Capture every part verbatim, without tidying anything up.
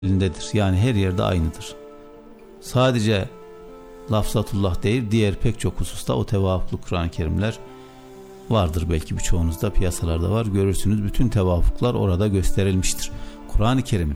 elindedir. Yani her yerde aynıdır. Sadece lafzatullah değil, diğer pek çok hususta o tevafuklu Kur'an-ı Kerimler vardır. Belki birçoğunuzda piyasalarda var. Görürsünüz, bütün tevafuklar orada gösterilmiştir. Kur'an-ı Kerim'in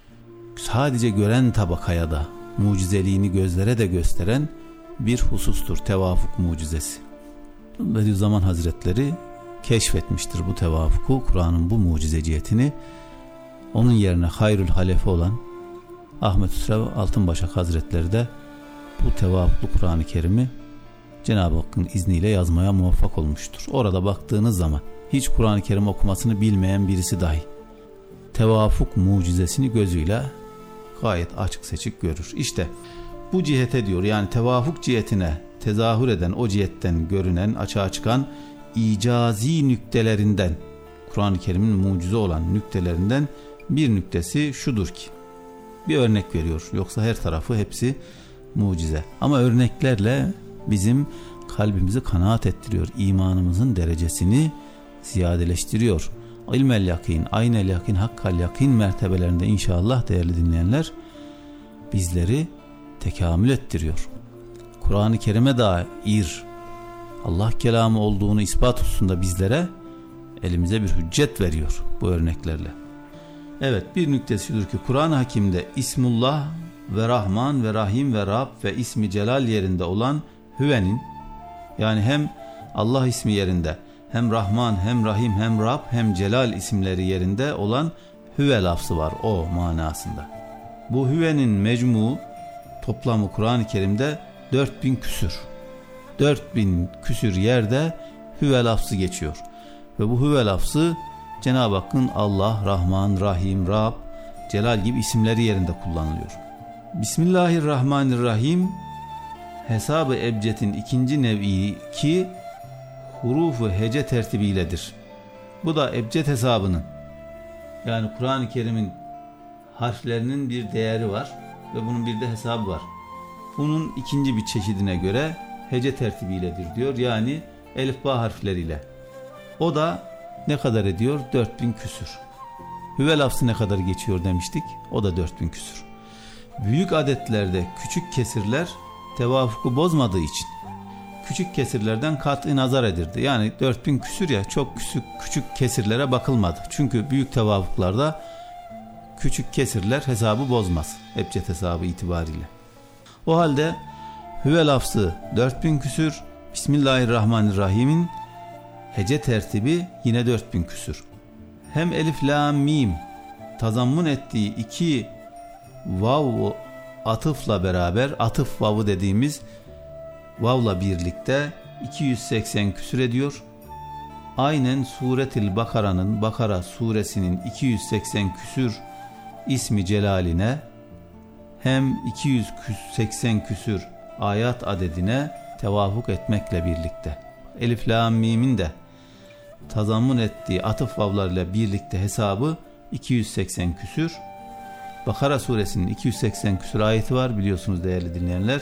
sadece gören tabakaya da mucizeliğini gözlere de gösteren bir husustur tevafuk mucizesi. Bediüzzaman Hazretleri keşfetmiştir bu tevafuku, Kur'an'ın bu mucizeciyetini. Onun yerine hayrül halefi olan Ahmet Hüsrev Altınbaşak Hazretleri de bu tevafuklu Kur'an-ı Kerim'i Cenab-ı Hakk'ın izniyle yazmaya muvaffak olmuştur. Orada baktığınız zaman hiç Kur'an-ı Kerim okumasını bilmeyen birisi dahi tevafuk mucizesini gözüyle gayet açık seçik görür. İşte bu cihete diyor, yani tevafuk cihetine tezahür eden, o cihetten görünen, açığa çıkan icazi nüktelerinden, Kur'an-ı Kerim'in mucize olan nüktelerinden bir nüktesi şudur ki, bir örnek veriyor. Yoksa her tarafı hepsi mucize. Ama örneklerle bizim kalbimizi kanaat ettiriyor. İmanımızın derecesini ziyadeleştiriyor. İlmel yakin, aynel yakin, hakkal yakin mertebelerinde inşallah değerli dinleyenler bizleri tekamül ettiriyor. Kur'an-ı Kerim'e dair Allah kelamı olduğunu ispat hususunda bizlere elimize bir hüccet veriyor bu örneklerle. Evet, bir nüktesi şudur ki Kur'an-ı Hakim'de İsmullah ve Rahman ve Rahim ve Rab ve ismi Celal yerinde olan Hüve'nin, yani hem Allah ismi yerinde, hem Rahman, hem Rahim, hem Rab, hem Celal isimleri yerinde olan Hüve lafzı var o manasında. Bu Hüve'nin mecmu toplamı Kur'an-ı Kerim'de dört bin küsür. dört bin küsür yerde Hüve lafzı geçiyor. Ve bu Hüve lafzı Cenab-ı Hakk'ın Allah, Rahman, Rahim, Rab, Celal gibi isimleri yerinde kullanılıyor. Bismillahirrahmanirrahim hesab-ı ebcedin ikinci nevi ki hurufu hece tertibiyledir. Bu da ebced hesabının, yani Kur'an-ı Kerim'in harflerinin bir değeri var ve bunun bir de hesabı var. Bunun ikinci bir çeşidine göre hece tertibiyledir diyor, yani elifba harfleriyle. O da ne kadar ediyor? dört bin küsür. Hüve lafzı ne kadar geçiyor demiştik? O da dört bin küsür. Büyük adetlerde küçük kesirler tevafuku bozmadığı için küçük kesirlerden kat'i nazar edildi. Yani dört bin küsür ya, çok küçük, küçük kesirlere bakılmadı. Çünkü büyük tevafuklarda küçük kesirler hesabı bozmaz. Ebced hesabı itibariyle. O halde Hüve lafzı dört bin küsür, Bismillahirrahmanirrahim'in hece tertibi yine dört bin küsür. Hem elif, la, mim tazammun ettiği iki vav atıfla beraber, atıf vavı dediğimiz vavla birlikte iki yüz seksen küsür ediyor. Aynen Suretil Bakara'nın, Bakara suresinin iki yüz seksen küsür ismi celaline, hem iki yüz seksen küsür ayat adedine tevafuk etmekle birlikte elif, la, mim'in de tazammun ettiği atıf vavlarıyla birlikte hesabı iki yüz seksen küsür. Bakara suresinin iki yüz seksen küsür ayeti var biliyorsunuz değerli dinleyenler.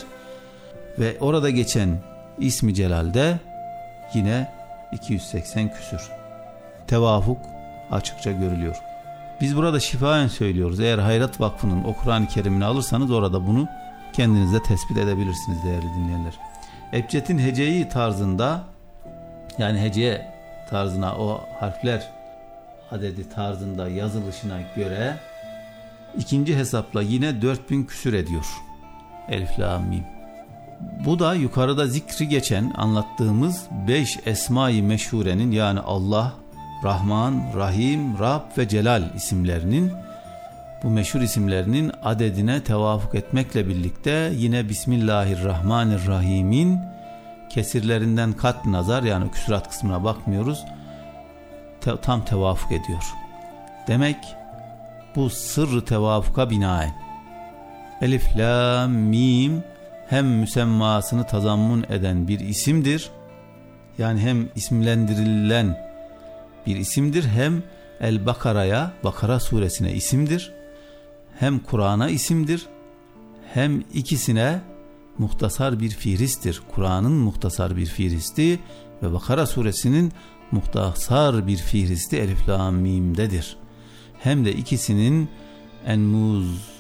Ve orada geçen ismi celalde yine iki yüz seksen küsür. Tevafuk açıkça görülüyor. Biz burada şifaen söylüyoruz. Eğer Hayrat Vakfı'nın o Kur'an-ı Kerim'ini alırsanız orada bunu kendinize tespit edebilirsiniz değerli dinleyenler. Ebced'in heceyi tarzında, yani hece tarzına, o harfler adedi tarzında yazılışına göre ikinci hesapla yine dört bin küsür ediyor. Elif, la, mim. Bu da yukarıda zikri geçen anlattığımız beş esma-i meşhurenin, yani Allah, Rahman, Rahim, Rab ve Celal isimlerinin, bu meşhur isimlerinin adedine tevafuk etmekle birlikte yine Bismillahirrahmanirrahim'in kesirlerinden kat nazar, yani küsurat kısmına bakmıyoruz, te- tam tevafuk ediyor. Demek bu sırrı tevafuka binaen elif, la, mim hem müsemmasını tazammun eden bir isimdir, yani hem isimlendirilen bir isimdir, hem El-Bakara'ya, Bakara suresine isimdir, hem Kur'an'a isimdir, hem ikisine muhtasar bir fihristtir. Kur'an'ın muhtasar bir fihristi ve Bakara suresinin muhtasar bir fihristi Elif, la, mim'dedir. Hem de ikisinin enmuz